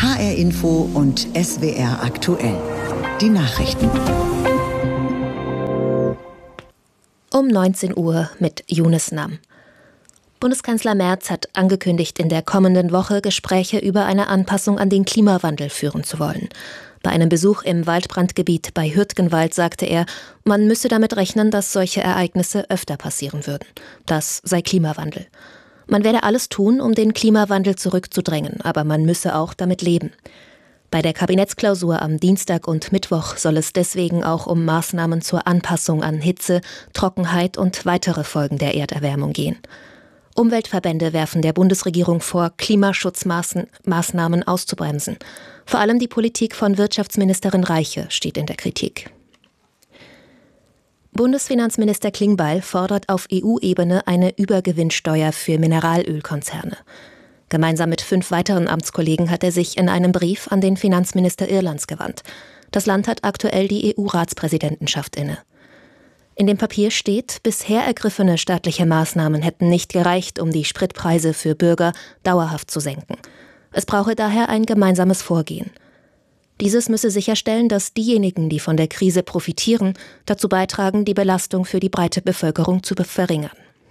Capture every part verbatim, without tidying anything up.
H R Info und S W R aktuell. Die Nachrichten. Um neunzehn Uhr mit Yunus Nam. Bundeskanzler Merz hat angekündigt, in der kommenden Woche Gespräche über eine Anpassung an den Klimawandel führen zu wollen. Bei einem Besuch im Waldbrandgebiet bei Hürtgenwald sagte er, man müsse damit rechnen, dass solche Ereignisse öfter passieren würden. Das sei Klimawandel. Man werde alles tun, um den Klimawandel zurückzudrängen, aber man müsse auch damit leben. Bei der Kabinettsklausur am Dienstag und Mittwoch soll es deswegen auch um Maßnahmen zur Anpassung an Hitze, Trockenheit und weitere Folgen der Erderwärmung gehen. Umweltverbände werfen der Bundesregierung vor, Klimaschutzmaßnahmen auszubremsen. Vor allem die Politik von Wirtschaftsministerin Reiche steht in der Kritik. Bundesfinanzminister Klingbeil fordert auf E U-Ebene eine Übergewinnsteuer für Mineralölkonzerne. Gemeinsam mit fünf weiteren Amtskollegen hat er sich in einem Brief an den Finanzminister Irlands gewandt. Das Land hat aktuell die E U-Ratspräsidentenschaft inne. In dem Papier steht, bisher ergriffene staatliche Maßnahmen hätten nicht gereicht, um die Spritpreise für Bürger dauerhaft zu senken. Es brauche daher ein gemeinsames Vorgehen. Dieses müsse sicherstellen, dass diejenigen, die von der Krise profitieren, dazu beitragen, die Belastung für die breite Bevölkerung zu verringern.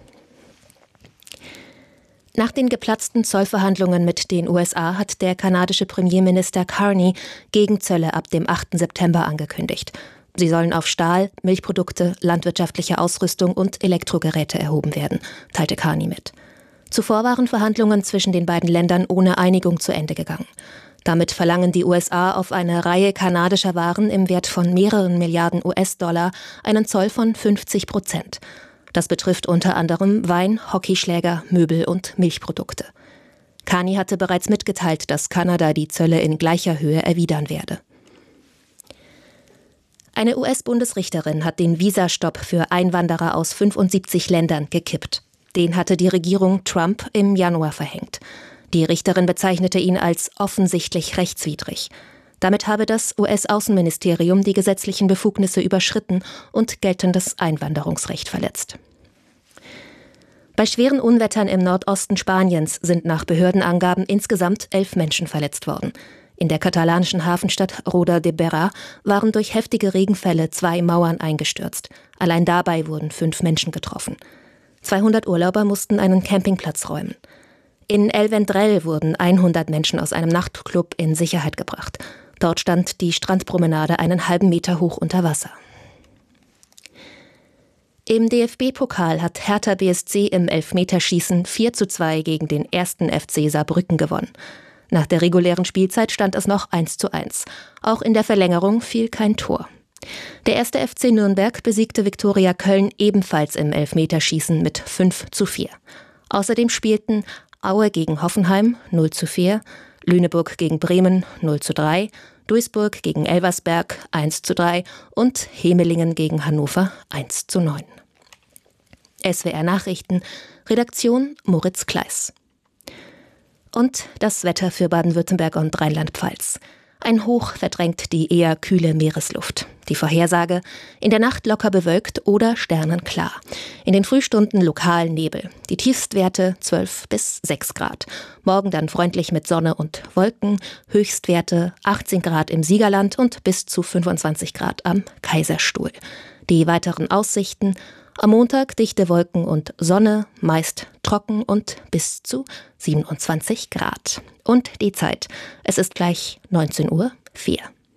Nach den geplatzten Zollverhandlungen mit den U S A hat der kanadische Premierminister Carney Gegenzölle ab dem achten September angekündigt. Sie sollen auf Stahl, Milchprodukte, landwirtschaftliche Ausrüstung und Elektrogeräte erhoben werden, teilte Carney mit. Zuvor waren Verhandlungen zwischen den beiden Ländern ohne Einigung zu Ende gegangen. Damit verlangen die U S A auf eine Reihe kanadischer Waren im Wert von mehreren Milliarden U S-Dollar einen Zoll von fünfzig Prozent. Das betrifft unter anderem Wein, Hockeyschläger, Möbel und Milchprodukte. Carney hatte bereits mitgeteilt, dass Kanada die Zölle in gleicher Höhe erwidern werde. Eine U S-Bundesrichterin hat den Visastopp für Einwanderer aus fünfundsiebzig Ländern gekippt. Den hatte die Regierung Trump im Januar verhängt. Die Richterin bezeichnete ihn als offensichtlich rechtswidrig. Damit habe das U S-Außenministerium die gesetzlichen Befugnisse überschritten und geltendes Einwanderungsrecht verletzt. Bei schweren Unwettern im Nordosten Spaniens sind nach Behördenangaben insgesamt elf Menschen verletzt worden. In der katalanischen Hafenstadt Roda de Berà waren durch heftige Regenfälle zwei Mauern eingestürzt. Allein dabei wurden fünf Menschen getroffen. zweihundert Urlauber mussten einen Campingplatz räumen. In El Vendrell wurden hundert Menschen aus einem Nachtclub in Sicherheit gebracht. Dort stand die Strandpromenade einen halben Meter hoch unter Wasser. Im D F B-Pokal hat Hertha B S C im Elfmeterschießen vier zu zwei gegen den ersten F C Saarbrücken gewonnen. Nach der regulären Spielzeit stand es noch eins zu eins. Auch in der Verlängerung fiel kein Tor. Der erste F C Nürnberg besiegte Viktoria Köln ebenfalls im Elfmeterschießen mit fünf zu vier. Außerdem spielten Aue gegen Hoffenheim null zu vier, Lüneburg gegen Bremen null zu drei, Duisburg gegen Elversberg eins zu drei und Hemelingen gegen Hannover eins zu neun. S W R Nachrichten, Redaktion Moritz Kleiss. Und das Wetter für Baden-Württemberg und Rheinland-Pfalz. Ein Hoch verdrängt die eher kühle Meeresluft. Die Vorhersage: in der Nacht locker bewölkt oder sternenklar. In den Frühstunden lokal Nebel. Die Tiefstwerte zwölf bis sechs Grad. Morgen dann freundlich mit Sonne und Wolken. Höchstwerte achtzehn Grad im Siegerland und bis zu fünfundzwanzig Grad am Kaiserstuhl. Die weiteren Aussichten: am Montag dichte Wolken und Sonne, meist trocken und bis zu siebenundzwanzig Grad. Und die Zeit: es ist gleich neunzehn Uhr vier.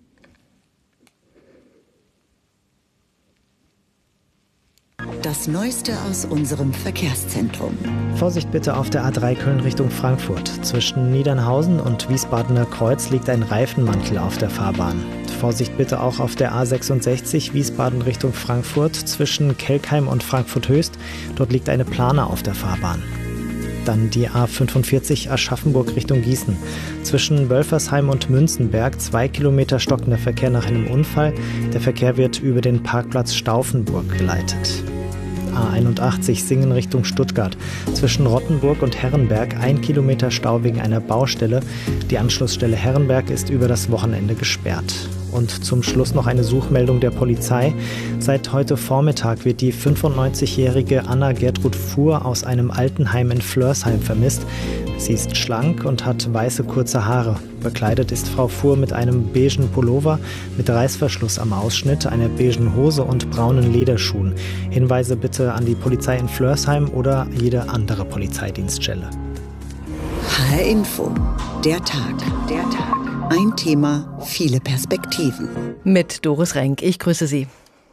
Das Neueste aus unserem Verkehrszentrum. Vorsicht bitte auf der A drei Köln Richtung Frankfurt. Zwischen Niedernhausen und Wiesbadener Kreuz liegt ein Reifenmantel auf der Fahrbahn. Vorsicht bitte auch auf der A sechsundsechzig Wiesbaden Richtung Frankfurt. Zwischen Kelkheim und Frankfurt Höchst. Dort liegt eine Plane auf der Fahrbahn. Dann die A fünfundvierzig Aschaffenburg Richtung Gießen. Zwischen Wölfersheim und Münzenberg zwei Kilometer stockender Verkehr nach einem Unfall. Der Verkehr wird über den Parkplatz Stauffenburg geleitet. A einundachtzig Singen Richtung Stuttgart. Zwischen Rottenburg und Herrenberg ein Kilometer Stau wegen einer Baustelle. Die Anschlussstelle Herrenberg ist über das Wochenende gesperrt. Und zum Schluss noch eine Suchmeldung der Polizei. Seit heute Vormittag wird die fünfundneunzigjährige Anna Gertrud Fuhr aus einem Altenheim in Flörsheim vermisst. Sie ist schlank und hat weiße kurze Haare. Bekleidet ist Frau Fuhr mit einem beigen Pullover mit Reißverschluss am Ausschnitt, einer beigen Hose und braunen Lederschuhen. Hinweise bitte an die Polizei in Flörsheim oder jede andere Polizeidienststelle. H R Info, der Tag. Der Tag. Ein Thema, viele Perspektiven. Mit Doris Renk, ich grüße Sie.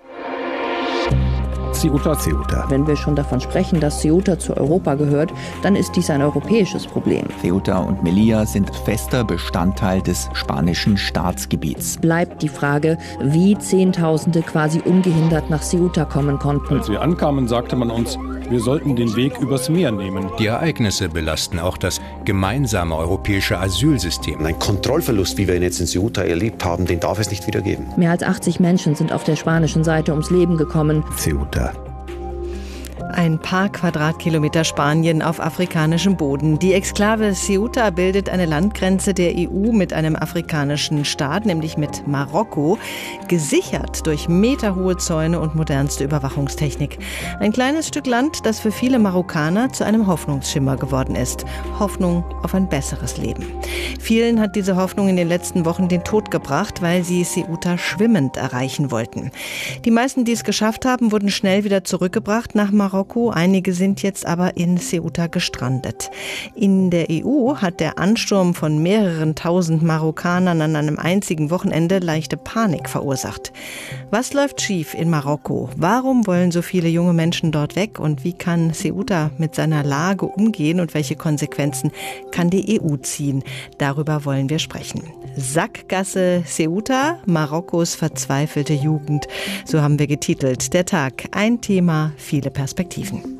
Ceuta, Ceuta. Wenn wir schon davon sprechen, dass Ceuta zu Europa gehört, dann ist dies ein europäisches Problem. Ceuta und Melilla sind fester Bestandteil des spanischen Staatsgebiets. Bleibt die Frage, wie Zehntausende quasi ungehindert nach Ceuta kommen konnten. Als wir ankamen, sagte man uns, wir sollten den Weg übers Meer nehmen. Die Ereignisse belasten auch das gemeinsame europäische Asylsystem. Ein Kontrollverlust, wie wir ihn jetzt in Ceuta erlebt haben, den darf es nicht wieder geben. Mehr als achtzig Menschen sind auf der spanischen Seite ums Leben gekommen. Ceuta. Ein paar Quadratkilometer Spanien auf afrikanischem Boden. Die Exklave Ceuta bildet eine Landgrenze der E U mit einem afrikanischen Staat, nämlich mit Marokko, gesichert durch meterhohe Zäune und modernste Überwachungstechnik. Ein kleines Stück Land, das für viele Marokkaner zu einem Hoffnungsschimmer geworden ist. Hoffnung auf ein besseres Leben. Vielen hat diese Hoffnung in den letzten Wochen den Tod gebracht, weil sie Ceuta schwimmend erreichen wollten. Die meisten, die es geschafft haben, wurden schnell wieder zurückgebracht nach Marokko. Einige sind jetzt aber in Ceuta gestrandet. In der E U hat der Ansturm von mehreren tausend Marokkanern an einem einzigen Wochenende leichte Panik verursacht. Was läuft schief in Marokko? Warum wollen so viele junge Menschen dort weg? Und wie kann Ceuta mit seiner Lage umgehen? Und welche Konsequenzen kann die E U ziehen? Darüber wollen wir sprechen. Sackgasse Ceuta, Marokkos verzweifelte Jugend. So haben wir getitelt. Der Tag, ein Thema, viele Perspektiven.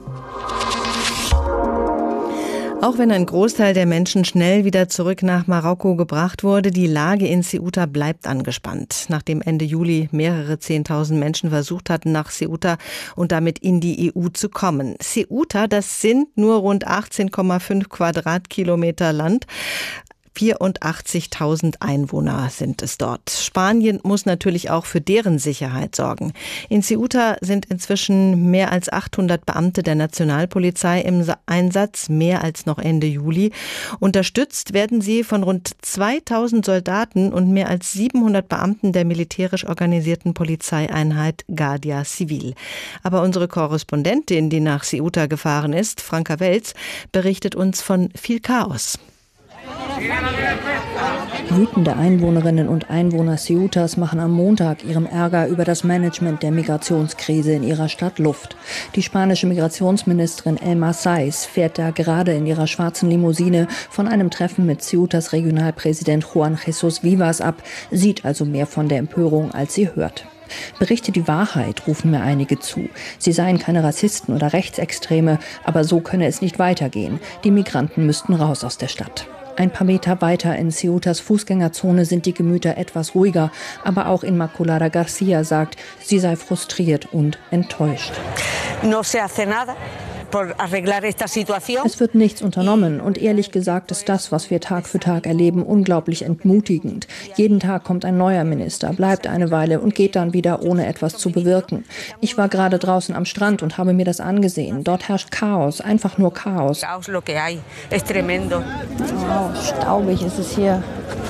Auch wenn ein Großteil der Menschen schnell wieder zurück nach Marokko gebracht wurde, die Lage in Ceuta bleibt angespannt. Nachdem Ende Juli mehrere Zehntausend Menschen versucht hatten, nach Ceuta und damit in die E U zu kommen. Ceuta, das sind nur rund achtzehn Komma fünf Quadratkilometer Land. vierundachtzigtausend Einwohner sind es dort. Spanien muss natürlich auch für deren Sicherheit sorgen. In Ceuta sind inzwischen mehr als achthundert Beamte der Nationalpolizei im Einsatz, mehr als noch Ende Juli. Unterstützt werden sie von rund zweitausend Soldaten und mehr als siebenhundert Beamten der militärisch organisierten Polizeieinheit Guardia Civil. Aber unsere Korrespondentin, die nach Ceuta gefahren ist, Franka Welz, berichtet uns von viel Chaos. Wütende Einwohnerinnen und Einwohner Ceutas machen am Montag ihrem Ärger über das Management der Migrationskrise in ihrer Stadt Luft. Die spanische Migrationsministerin Elma Saiz fährt da gerade in ihrer schwarzen Limousine von einem Treffen mit Ceutas Regionalpräsident Juan Jesús Vivas ab, sieht also mehr von der Empörung, als sie hört. Berichte die Wahrheit, rufen mir einige zu. Sie seien keine Rassisten oder Rechtsextreme, aber so könne es nicht weitergehen. Die Migranten müssten raus aus der Stadt. Ein paar Meter weiter in Ceutas Fußgängerzone sind die Gemüter etwas ruhiger, aber auch Inmaculada Garcia sagt, sie sei frustriert und enttäuscht. No se hace nada. Es wird nichts unternommen und ehrlich gesagt ist das, was wir Tag für Tag erleben, unglaublich entmutigend. Jeden Tag kommt ein neuer Minister, bleibt eine Weile und geht dann wieder, ohne etwas zu bewirken. Ich war gerade draußen am Strand und habe mir das angesehen. Dort herrscht Chaos, einfach nur Chaos. Wow, staubig ist es hier.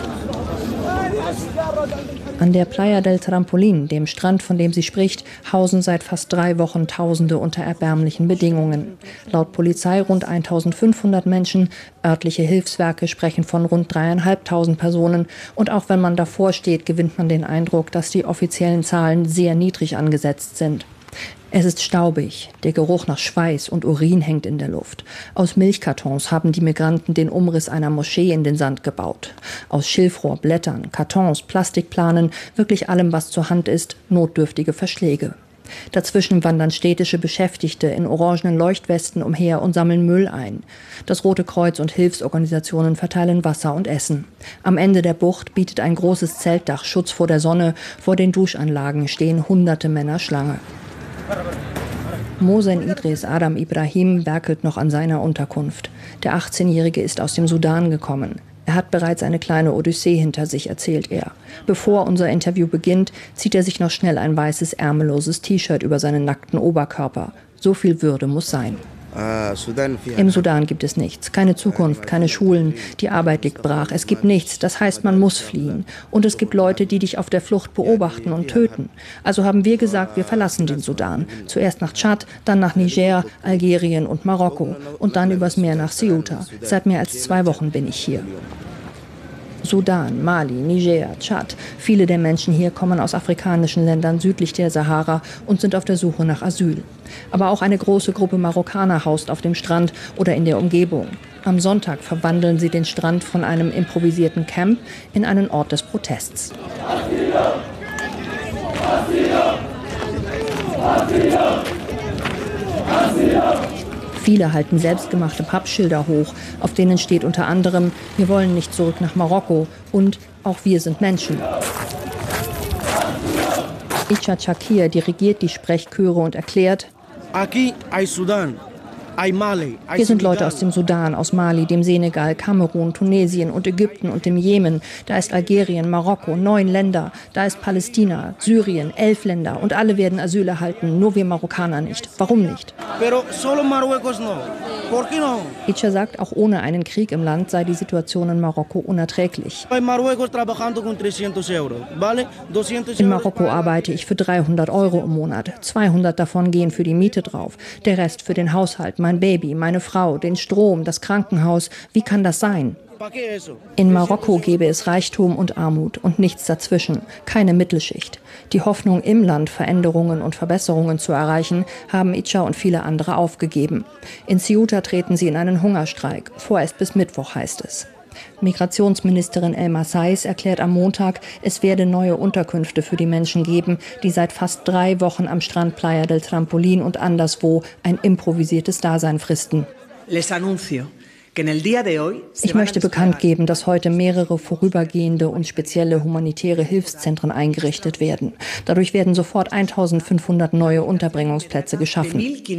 An der Playa del Trampolín, dem Strand, von dem sie spricht, hausen seit fast drei Wochen Tausende unter erbärmlichen Bedingungen. Laut Polizei rund eintausendfünfhundert Menschen, örtliche Hilfswerke sprechen von rund dreieinhalbtausend Personen. Und auch wenn man davor steht, gewinnt man den Eindruck, dass die offiziellen Zahlen sehr niedrig angesetzt sind. Es ist staubig, der Geruch nach Schweiß und Urin hängt in der Luft. Aus Milchkartons haben die Migranten den Umriss einer Moschee in den Sand gebaut. Aus Schilfrohr, Blättern, Kartons, Plastikplanen, wirklich allem, was zur Hand ist, notdürftige Verschläge. Dazwischen wandern städtische Beschäftigte in orangenen Leuchtwesten umher und sammeln Müll ein. Das Rote Kreuz und Hilfsorganisationen verteilen Wasser und Essen. Am Ende der Bucht bietet ein großes Zeltdach Schutz vor der Sonne. Vor den Duschanlagen stehen hunderte Männer Schlange. Mohsen Idris Adam Ibrahim werkelt noch an seiner Unterkunft. Der achtzehnjährige ist aus dem Sudan gekommen. Er hat bereits eine kleine Odyssee hinter sich, erzählt er. Bevor unser Interview beginnt, zieht er sich noch schnell ein weißes, ärmelloses T-Shirt über seinen nackten Oberkörper. So viel Würde muss sein. Im Sudan gibt es nichts, keine Zukunft, keine Schulen, die Arbeit liegt brach. Es gibt nichts, das heißt, man muss fliehen. Und es gibt Leute, die dich auf der Flucht beobachten und töten. Also haben wir gesagt, wir verlassen den Sudan. Zuerst nach Tschad, dann nach Niger, Algerien und Marokko und dann übers Meer nach Ceuta. Seit mehr als zwei Wochen bin ich hier. Sudan, Mali, Niger, Tschad. Viele der Menschen hier kommen aus afrikanischen Ländern südlich der Sahara und sind auf der Suche nach Asyl. Aber auch eine große Gruppe Marokkaner haust auf dem Strand oder in der Umgebung. Am Sonntag verwandeln sie den Strand von einem improvisierten Camp in einen Ort des Protests. Viele halten selbstgemachte Pappschilder hoch, auf denen steht unter anderem: Wir wollen nicht zurück nach Marokko und auch wir sind Menschen. Icha Chakir dirigiert die Sprechchöre und erklärt: Hier sind Leute aus dem Sudan, aus Mali, dem Senegal, Kamerun, Tunesien und Ägypten und dem Jemen. Da ist Algerien, Marokko, neun Länder. Da ist Palästina, Syrien, elf Länder. Und alle werden Asyl erhalten, nur wir Marokkaner nicht. Warum nicht? Icha sagt, auch ohne einen Krieg im Land sei die Situation in Marokko unerträglich. In Marokko arbeite ich für dreihundert Euro im Monat. zweihundert davon gehen für die Miete drauf. Der Rest für den Haushalt, mein Baby, meine Frau, den Strom, das Krankenhaus. Wie kann das sein? In Marokko gäbe es Reichtum und Armut und nichts dazwischen, keine Mittelschicht. Die Hoffnung, im Land Veränderungen und Verbesserungen zu erreichen, haben Icha und viele andere aufgegeben. In Ceuta treten sie in einen Hungerstreik, vorerst bis Mittwoch heißt es. Migrationsministerin Elma Saiz erklärt am Montag, es werde neue Unterkünfte für die Menschen geben, die seit fast drei Wochen am Strand Playa del Trampolín und anderswo ein improvisiertes Dasein fristen. Les anuncio. Ich möchte bekannt geben, dass heute mehrere vorübergehende und spezielle humanitäre Hilfszentren eingerichtet werden. Dadurch werden sofort eintausendfünfhundert neue Unterbringungsplätze geschaffen.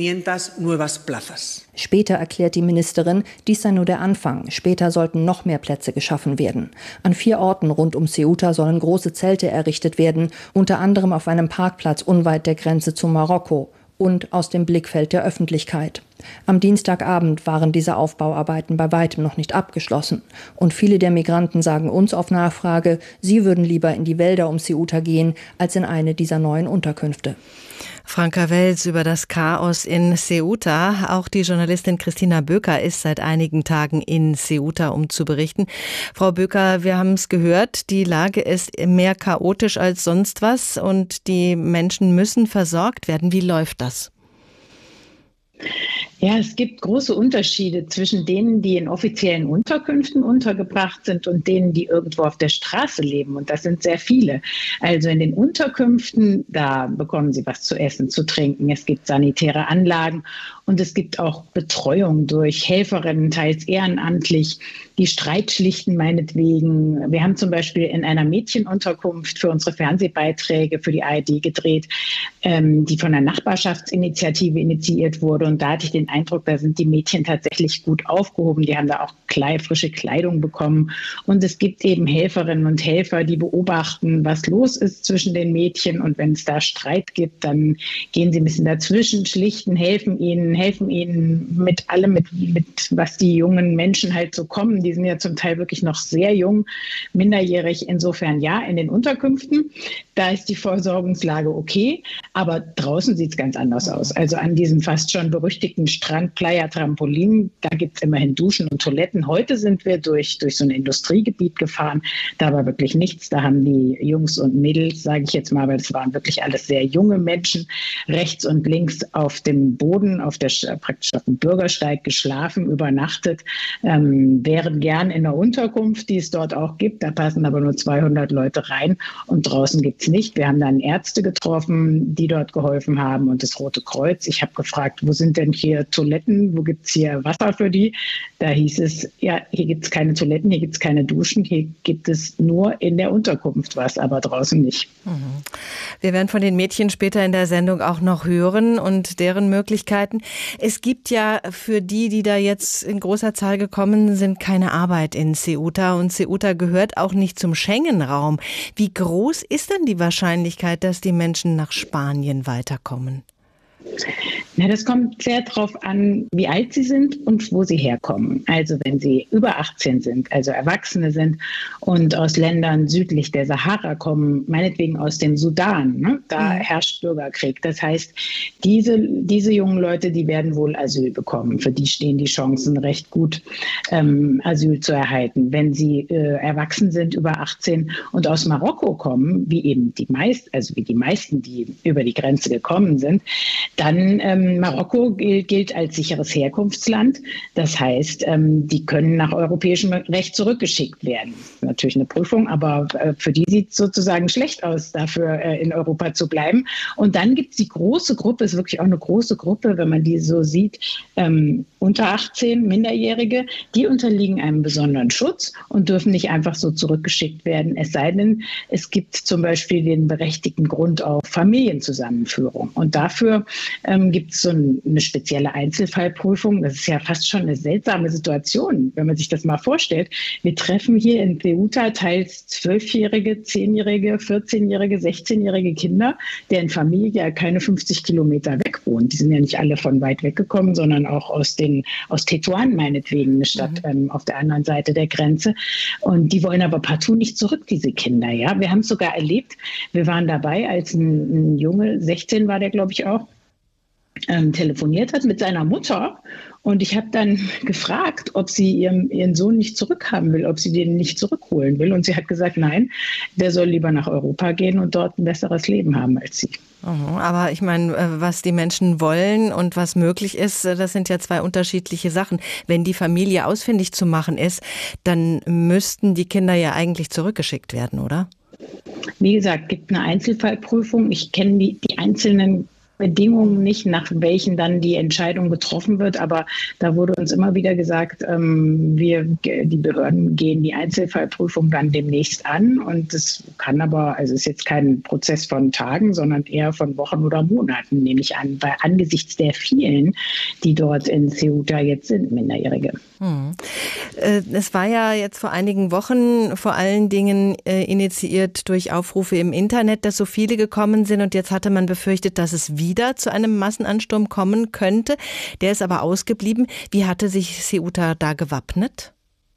Später erklärt die Ministerin, dies sei nur der Anfang. Später sollten noch mehr Plätze geschaffen werden. An vier Orten rund um Ceuta sollen große Zelte errichtet werden, unter anderem auf einem Parkplatz unweit der Grenze zu Marokko und aus dem Blickfeld der Öffentlichkeit. Am Dienstagabend waren diese Aufbauarbeiten bei weitem noch nicht abgeschlossen. Und viele der Migranten sagen uns auf Nachfrage, sie würden lieber in die Wälder um Ceuta gehen, als in eine dieser neuen Unterkünfte. Franka Welz über das Chaos in Ceuta. Auch die Journalistin Christina Böker ist seit einigen Tagen in Ceuta, um zu berichten. Frau Böker, wir haben es gehört, die Lage ist mehr chaotisch als sonst was und die Menschen müssen versorgt werden. Wie läuft das? Ja, es gibt große Unterschiede zwischen denen, die in offiziellen Unterkünften untergebracht sind und denen, die irgendwo auf der Straße leben. Und das sind sehr viele. Also in den Unterkünften, da bekommen sie was zu essen, zu trinken. Es gibt sanitäre Anlagen und es gibt auch Betreuung durch Helferinnen, teils ehrenamtlich, die Streit schlichten meinetwegen. Wir haben zum Beispiel in einer Mädchenunterkunft für unsere Fernsehbeiträge für die A R D gedreht, ähm, die von einer Nachbarschaftsinitiative initiiert wurde. Und da hatte ich den Eindruck, da sind die Mädchen tatsächlich gut aufgehoben. Die haben da auch Kleid, frische Kleidung bekommen. Und es gibt eben Helferinnen und Helfer, die beobachten, was los ist zwischen den Mädchen. Und wenn es da Streit gibt, dann gehen sie ein bisschen dazwischen, schlichten, helfen ihnen, helfen ihnen mit allem, mit, mit was die jungen Menschen halt so kommen. Die sind ja zum Teil wirklich noch sehr jung, minderjährig. Insofern ja, in den Unterkünften, da ist die Versorgungslage okay. Aber draußen sieht es ganz anders aus. Also an diesem fast schon berüchtigten Strand Playa Trampolín, da gibt es immerhin Duschen und Toiletten. Heute sind wir durch, durch so ein Industriegebiet gefahren. Da war wirklich nichts. Da haben die Jungs und Mädels, sage ich jetzt mal, weil es waren wirklich alles sehr junge Menschen, rechts und links auf dem Boden, auf der, praktisch auf dem Bürgersteig geschlafen, übernachtet, ähm, wären gern in der Unterkunft, die es dort auch gibt. Da passen aber nur zweihundert Leute rein und draußen gibt es nicht. Wir haben dann Ärzte getroffen, die dort geholfen haben und das Rote Kreuz. Ich habe gefragt, wo sind denn hier Toiletten, wo gibt es hier Wasser für die? Da hieß es, ja, hier gibt es keine Toiletten, hier gibt es keine Duschen, hier gibt es nur in der Unterkunft was, aber draußen nicht. Wir werden von den Mädchen später in der Sendung auch noch hören und deren Möglichkeiten. Es gibt ja für die, die da jetzt in großer Zahl gekommen sind, keine Arbeit in Ceuta und Ceuta gehört auch nicht zum Schengen-Raum. Wie groß ist denn die Wahrscheinlichkeit, dass die Menschen nach Spanien weiterkommen? Na, das kommt sehr darauf an, wie alt sie sind und wo sie herkommen. Also wenn sie über achtzehn sind, also Erwachsene sind und aus Ländern südlich der Sahara kommen, meinetwegen aus dem Sudan, ne? Da mhm. herrscht Bürgerkrieg. Das heißt, diese, diese jungen Leute, die werden wohl Asyl bekommen. Für die stehen die Chancen recht gut, ähm, Asyl zu erhalten. Wenn sie äh, erwachsen sind, über achtzehn und aus Marokko kommen, wie eben die meisten, also wie die meisten, die über die Grenze gekommen sind, dann ähm, Marokko gilt, gilt als sicheres Herkunftsland. Das heißt, ähm, die können nach europäischem Recht zurückgeschickt werden. Natürlich eine Prüfung, aber äh, für die sieht es sozusagen schlecht aus, dafür äh, in Europa zu bleiben. Und dann gibt es die große Gruppe, ist wirklich auch eine große Gruppe, wenn man die so sieht, ähm, unter achtzehn, Minderjährige, die unterliegen einem besonderen Schutz und dürfen nicht einfach so zurückgeschickt werden, es sei denn, es gibt zum Beispiel den berechtigten Grund auf Familienzusammenführung. Und dafür ähm, gibt es so ein, eine spezielle Einzelfallprüfung. Das ist ja fast schon eine seltsame Situation, wenn man sich das mal vorstellt. Wir treffen hier in Ceuta teils zwölfjährige, zehnjährige, vierzehnjährige, sechzehnjährige Kinder, deren Familie ja keine fünfzig Kilometer weg wohnt. Die sind ja nicht alle von weit weggekommen, sondern auch aus den aus Tetuan meinetwegen, eine Stadt mhm. ähm, auf der anderen Seite der Grenze. Und die wollen aber partout nicht zurück, diese Kinder. Ja, wir haben es sogar erlebt. Wir waren dabei, als ein, ein Junge, sechzehn war der, glaube ich auch, ähm, telefoniert hat mit seiner Mutter. Und ich habe dann gefragt, ob sie ihren, ihren Sohn nicht zurückhaben will, ob sie den nicht zurückholen will. Und sie hat gesagt, nein, der soll lieber nach Europa gehen und dort ein besseres Leben haben als sie. Aber ich meine, was die Menschen wollen und was möglich ist, das sind ja zwei unterschiedliche Sachen. Wenn die Familie ausfindig zu machen ist, dann müssten die Kinder ja eigentlich zurückgeschickt werden, oder? Wie gesagt, gibt eine Einzelfallprüfung. Ich kenne die, die einzelnen Bedingungen nicht, nach welchen dann die Entscheidung getroffen wird. Aber da wurde uns immer wieder gesagt, ähm, wir, die Behörden gehen die Einzelfallprüfung dann demnächst an. Und das kann aber, also ist jetzt kein Prozess von Tagen, sondern eher von Wochen oder Monaten, nehme ich an, weil angesichts der vielen, die dort in Ceuta jetzt sind, Minderjährige. Hm. Es war ja jetzt vor einigen Wochen vor allen Dingen äh, initiiert durch Aufrufe im Internet, dass so viele gekommen sind. Und jetzt hatte man befürchtet, dass es wieder zu einem Massenansturm kommen könnte. Der ist aber ausgeblieben. Wie hatte sich Ceuta da gewappnet?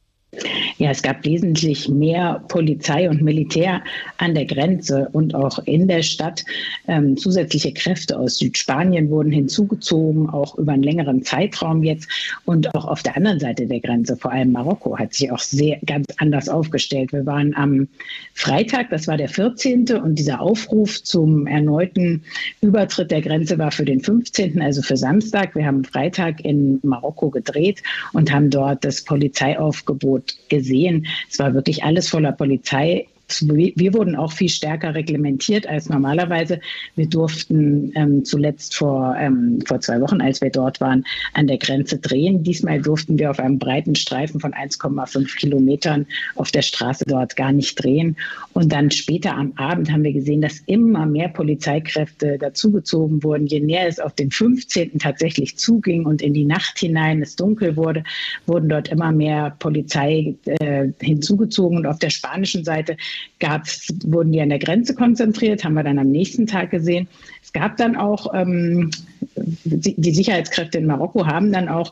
Ja, es gab wesentlich mehr Polizei und Militär an der Grenze und auch in der Stadt. Ähm, zusätzliche Kräfte aus Südspanien wurden hinzugezogen, auch über einen längeren Zeitraum jetzt. Und auch auf der anderen Seite der Grenze, vor allem Marokko, hat sich auch sehr ganz anders aufgestellt. Wir waren am Freitag, das war der vierzehnte und dieser Aufruf zum erneuten Übertritt der Grenze war für den fünfzehnten, also für Samstag. Wir haben Freitag in Marokko gedreht und haben dort das Polizeiaufgebot gesehen. Es war wirklich alles voller Polizei. Wir wurden auch viel stärker reglementiert als normalerweise. Wir durften ähm, zuletzt vor, ähm, vor zwei Wochen, als wir dort waren, an der Grenze drehen. Diesmal durften wir auf einem breiten Streifen von eins Komma fünf Kilometern auf der Straße dort gar nicht drehen. Und dann später am Abend haben wir gesehen, dass immer mehr Polizeikräfte dazugezogen wurden. Je näher es auf den fünfzehnten tatsächlich zuging und in die Nacht hinein es dunkel wurde, wurden dort immer mehr Polizei äh, hinzugezogen. Und auf der spanischen Seite Gab's, wurden die an der Grenze konzentriert, haben wir dann am nächsten Tag gesehen. Es gab dann auch, ähm, die Sicherheitskräfte in Marokko haben dann auch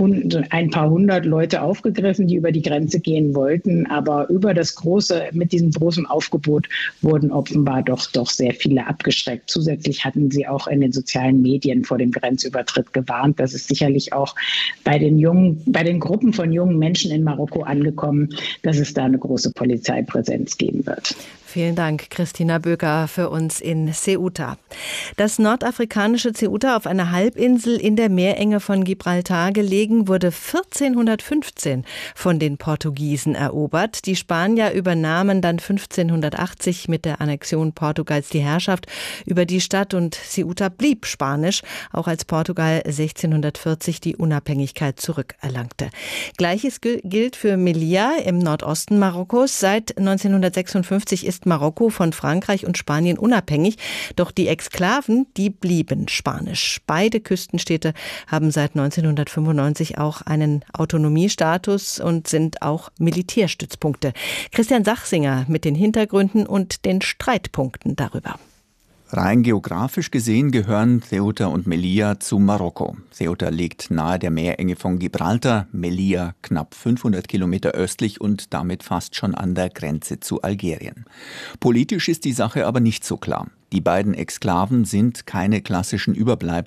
ein paar hundert Leute aufgegriffen, die über die Grenze gehen wollten. Aber über das große, mit diesem großen Aufgebot wurden offenbar doch, doch sehr viele abgeschreckt. Zusätzlich hatten sie auch in den sozialen Medien vor dem Grenzübertritt gewarnt. Das ist sicherlich auch bei den jungen, bei den Gruppen von jungen Menschen in Marokko angekommen, dass es da eine große Polizeipräsenz geben wird. Vielen Dank, Christina Böker, für uns in Ceuta. Das nordafrikanische Ceuta, auf einer Halbinsel in der Meerenge von Gibraltar gelegen, wurde vierzehnhundertfünfzehn von den Portugiesen erobert. Die Spanier übernahmen dann fünfzehnhundertachtzig mit der Annexion Portugals die Herrschaft über die Stadt und Ceuta blieb spanisch, auch als Portugal sechzehnhundertvierzig die Unabhängigkeit zurückerlangte. Gleiches gilt für Melilla im Nordosten Marokkos. Seit neunzehnhundertsechsundfünfzig ist Marokko von Frankreich und Spanien unabhängig, doch die Exklaven, die blieben spanisch. Beide Küstenstädte haben seit neunzehnhundertfünfundneunzig auch einen Autonomiestatus und sind auch Militärstützpunkte. Christian Sachsinger mit den Hintergründen und den Streitpunkten darüber. Rein geografisch gesehen gehören Ceuta und Melilla zu Marokko. Ceuta liegt nahe der Meerenge von Gibraltar, Melilla knapp fünfhundert Kilometer östlich und damit fast schon an der Grenze zu Algerien. Politisch ist die Sache aber nicht so klar. Die beiden Exklaven sind keine klassischen Überbleibsel